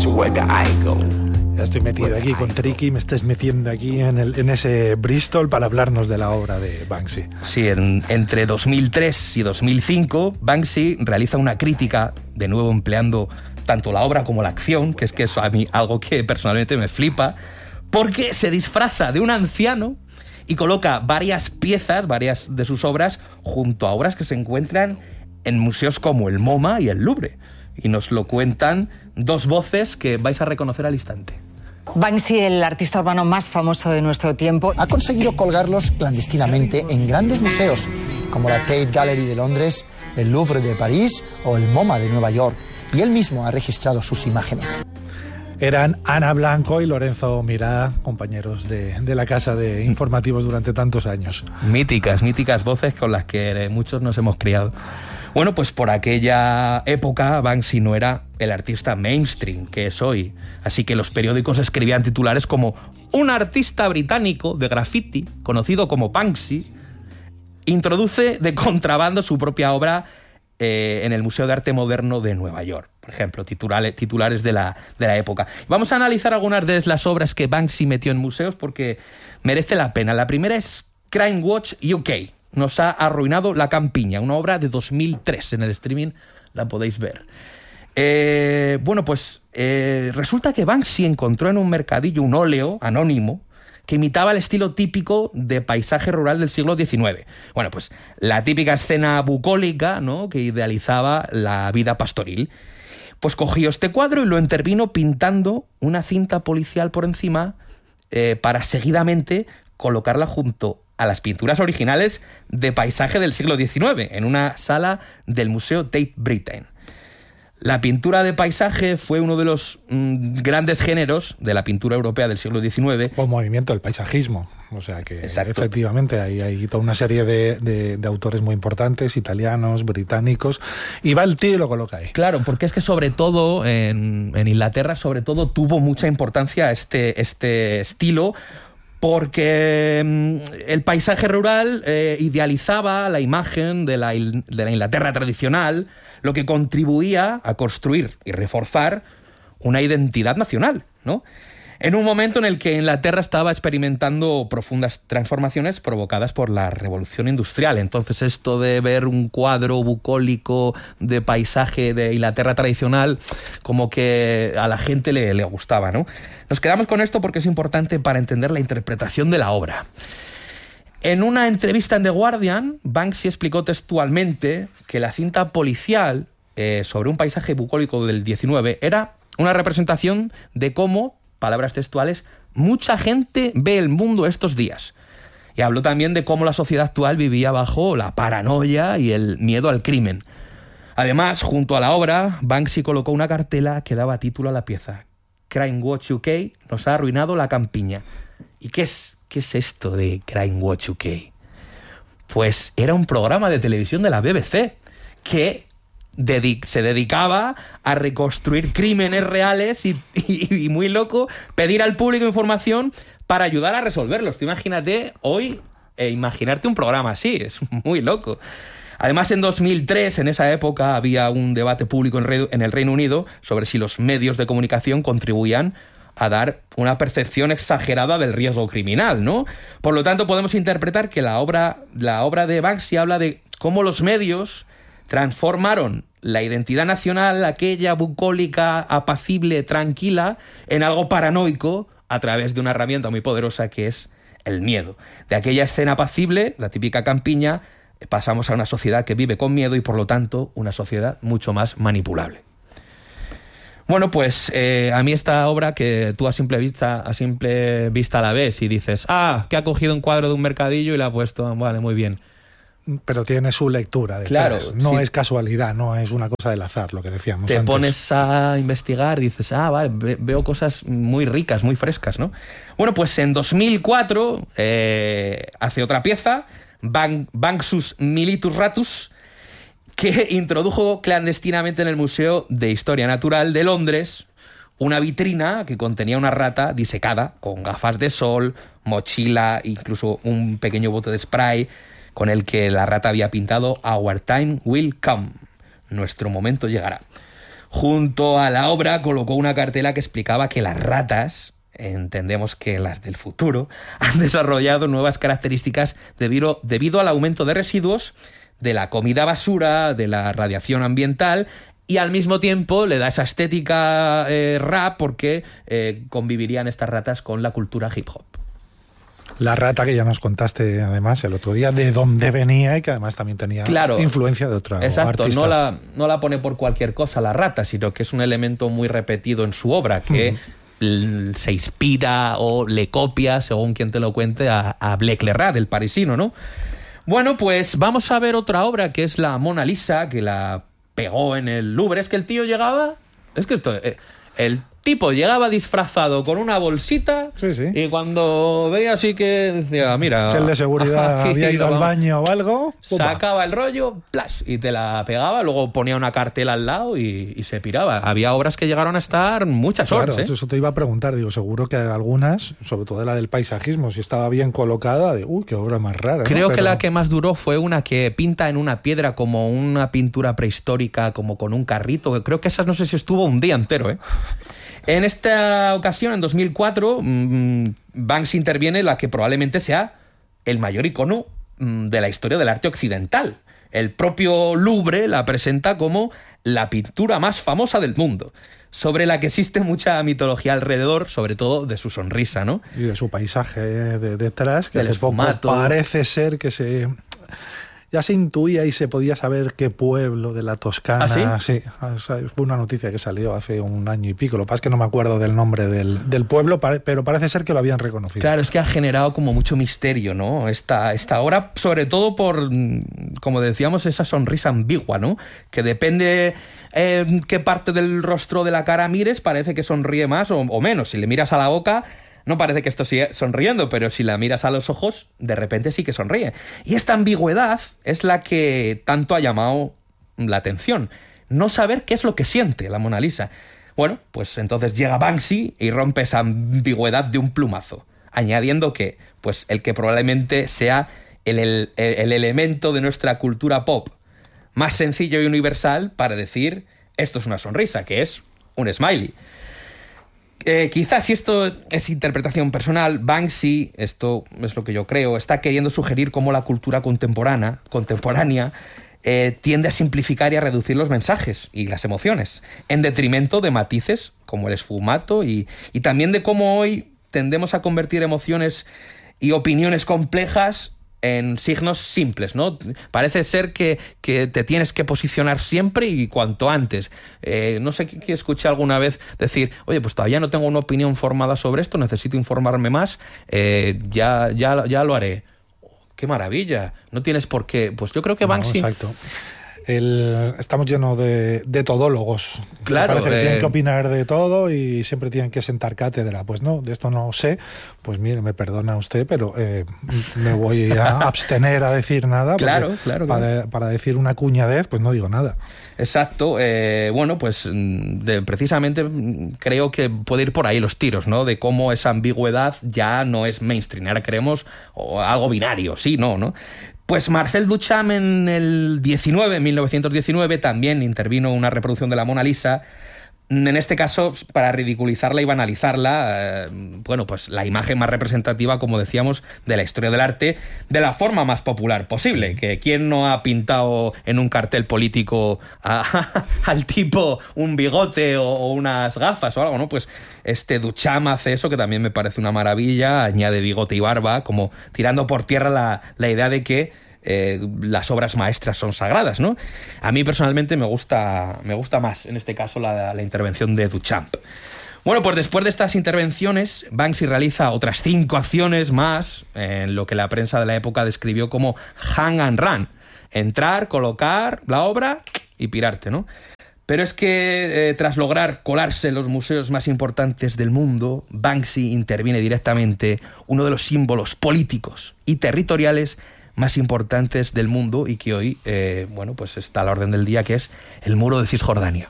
wherever I go. Ya estoy metido aquí con Triqui, me estás metiendo aquí en ese Bristol para hablarnos de la obra de Banksy. Sí, entre 2003 y 2005, Banksy realiza una crítica, de nuevo empleando tanto la obra como la acción, que es a mí algo que personalmente me flipa, porque se disfraza de un anciano y coloca varias piezas, varias de sus obras, junto a obras que se encuentran en museos como el MoMA y el Louvre. Y nos lo cuentan dos voces que vais a reconocer al instante. Banksy, el artista urbano más famoso de nuestro tiempo, ha conseguido colgarlos clandestinamente en grandes museos, como la Tate Gallery de Londres, el Louvre de París o el MoMA de Nueva York. Y él mismo ha registrado sus imágenes. Eran Ana Blanco y Lorenzo Mirá, compañeros de la casa de informativos durante tantos años. Míticas voces con las que muchos nos hemos criado. Bueno, pues por aquella época Banksy no era el artista mainstream que es hoy. Así que los periódicos escribían titulares como un artista británico de graffiti, conocido como Banksy, introduce de contrabando su propia obra en el Museo de Arte Moderno de Nueva York. Por ejemplo, titulares de la época. Vamos a analizar algunas de las obras que Banksy metió en museos porque merece la pena. La primera es Crime Watch UK. Nos ha arruinado la campiña, una obra de 2003. En el streaming la podéis ver. Resulta que Banksy encontró en un mercadillo un óleo anónimo que imitaba el estilo típico de paisaje rural del siglo XIX. Bueno, pues la típica escena bucólica, ¿no?, que idealizaba la vida pastoril. Pues cogió este cuadro y lo intervino pintando una cinta policial por encima para seguidamente colocarla junto a las pinturas originales de paisaje del siglo XIX en una sala del Museo Tate Britain. La pintura de paisaje fue uno de los grandes géneros de la pintura europea del siglo XIX. O movimiento del paisajismo. O sea que Exacto. Efectivamente hay toda una serie de autores muy importantes, italianos, británicos, y va el tío y lo coloca ahí. Claro, porque es que sobre todo en Inglaterra tuvo mucha importancia este estilo, porque el paisaje rural idealizaba la imagen de la Inglaterra tradicional, lo que contribuía a construir y reforzar una identidad nacional, ¿no? En un momento en el que Inglaterra estaba experimentando profundas transformaciones provocadas por la revolución industrial. Entonces esto de ver un cuadro bucólico de paisaje de Inglaterra tradicional, como que a la gente le gustaba, ¿no? Nos quedamos con esto porque es importante para entender la interpretación de la obra. En una entrevista en The Guardian, Banksy explicó textualmente que la cinta policial sobre un paisaje bucólico del 19 era una representación de cómo, palabras textuales, mucha gente ve el mundo estos días. Y habló también de cómo la sociedad actual vivía bajo la paranoia y el miedo al crimen. Además, junto a la obra, Banksy colocó una cartela que daba título a la pieza. Crime Watch UK nos ha arruinado la campiña. ¿Y qué es esto de Crime Watch UK? Pues era un programa de televisión de la BBC que se dedicaba a reconstruir crímenes reales y muy loco, pedir al público información para ayudar a resolverlos. Tú imagínate hoy imaginarte un programa así, es muy loco. Además, en 2003, en esa época, había un debate público en el Reino Unido sobre si los medios de comunicación contribuían a dar una percepción exagerada del riesgo criminal, ¿no? Por lo tanto, podemos interpretar que la obra de Banksy habla de cómo los medios transformaron la identidad nacional, aquella bucólica, apacible, tranquila, en algo paranoico a través de una herramienta muy poderosa que es el miedo. De aquella escena apacible, la típica campiña, pasamos a una sociedad que vive con miedo y, por lo tanto, una sociedad mucho más manipulable. Bueno, pues a mí esta obra que tú a simple vista la ves y dices, que ha cogido un cuadro de un mercadillo y le ha puesto, vale, muy bien. Pero tiene su lectura detrás. Claro, no sí. Es casualidad, no es una cosa del azar, lo que decíamos Te antes. pones a investigar y dices, vale, veo cosas muy ricas, muy frescas, ¿no? Bueno, pues en 2004 hace otra pieza, Banksus Militus Ratus, que introdujo clandestinamente en el Museo de Historia Natural de Londres una vitrina que contenía una rata disecada, con gafas de sol, mochila, incluso un pequeño bote de spray, con el que la rata había pintado Our time will come, nuestro momento llegará. Junto a la obra colocó una cartela que explicaba que las ratas, entendemos que las del futuro, han desarrollado nuevas características debido al aumento de residuos, de la comida basura, de la radiación ambiental, y al mismo tiempo le da esa estética rap porque convivirían estas ratas con la cultura hip hop. La rata que ya nos contaste además el otro día de dónde venía y que además también tenía influencia de otro artista. Exacto, no la pone por cualquier cosa la rata, sino que es un elemento muy repetido en su obra que se inspira o le copia, según quien te lo cuente, a Blake Le Rat, el parisino, ¿no? Bueno, pues vamos a ver otra obra que es la Mona Lisa, que la pegó en el Louvre. Es que el tío llegaba... el tipo llegaba disfrazado con una bolsita y cuando veía así que decía, mira... Que el de seguridad había ido al baño o algo... Sacaba el rollo, ¡plas! Y te la pegaba, luego ponía una cartela al lado y se piraba. Había obras que llegaron a estar muchas horas. Claro, eso te iba a preguntar. Digo, seguro que algunas, sobre todo la del paisajismo, si estaba bien colocada, de qué obra más rara. Creo que la que más duró fue una que pinta en una piedra como una pintura prehistórica, como con un carrito. Creo que esa no sé si estuvo un día entero, ¿eh? En esta ocasión, en 2004, Banksy interviene en la que probablemente sea el mayor icono de la historia del arte occidental. El propio Louvre la presenta como la pintura más famosa del mundo, sobre la que existe mucha mitología alrededor, sobre todo de su sonrisa, ¿no? Y de su paisaje detrás, que hace poco parece ser que ya se intuía y se podía saber qué pueblo de la Toscana. ¿Ah, sí? Sí, fue una noticia que salió hace un año y pico. Lo que pasa es que no me acuerdo del nombre del pueblo, pero parece ser que lo habían reconocido. Claro, es que ha generado como mucho misterio, ¿no? Esta obra, sobre todo por, como decíamos, esa sonrisa ambigua, ¿no? Que depende qué parte del rostro de la cara mires, parece que sonríe más o menos. Si le miras a la boca... no parece que esto siga sonriendo, pero si la miras a los ojos, de repente sí que sonríe. Y esta ambigüedad es la que tanto ha llamado la atención. No saber qué es lo que siente la Mona Lisa. Bueno, pues entonces llega Banksy y rompe esa ambigüedad de un plumazo, añadiendo que, pues, el que probablemente sea el elemento de nuestra cultura pop más sencillo y universal para decir esto es una sonrisa, que es un smiley. Quizás, si esto es interpretación personal, Banksy, esto es lo que yo creo, está queriendo sugerir cómo la cultura contemporánea tiende a simplificar y a reducir los mensajes y las emociones, en detrimento de matices como el esfumato y también de cómo hoy tendemos a convertir emociones y opiniones complejas en signos simples, ¿no? Parece ser que te tienes que posicionar siempre y cuanto antes. No sé qué escuché alguna vez decir, oye, pues todavía no tengo una opinión formada sobre esto, necesito informarme más, ya lo haré. ¡Qué maravilla! No tienes por qué... Pues yo creo que Banksy... Exacto. Estamos llenos de todólogos. Claro. Parece que tienen que opinar de todo y siempre tienen que sentar cátedra. Pues no, de esto no sé. Pues mire, me perdona usted, pero me voy a abstener a decir nada. Claro. Para decir una cuñadez, pues no digo nada. Exacto. Bueno, pues precisamente creo que puede ir por ahí los tiros, ¿no? De cómo esa ambigüedad ya no es mainstream. Ahora queremos algo binario, sí, no. Pues Marcel Duchamp en 1919, también intervino una reproducción de la Mona Lisa, en este caso para ridiculizarla y banalizarla, pues la imagen más representativa, como decíamos, de la historia del arte, de la forma más popular posible. Que ¿quién no ha pintado en un cartel político al tipo un bigote o unas gafas o algo, ¿no? Pues Duchamp hace eso, que también me parece una maravilla, añade bigote y barba, como tirando por tierra la idea de que las obras maestras son sagradas, ¿no? A mí personalmente me gusta más, en este caso, la intervención de Duchamp. Bueno, pues después de estas intervenciones, Banksy realiza otras 5 acciones más en lo que la prensa de la época describió como hang and run. Entrar, colocar la obra y pirarte, ¿no? Pero es que tras lograr colarse en los museos más importantes del mundo, Banksy interviene directamente uno de los símbolos políticos y territoriales más importantes del mundo y que hoy, pues está a la orden del día, que es el muro de Cisjordania.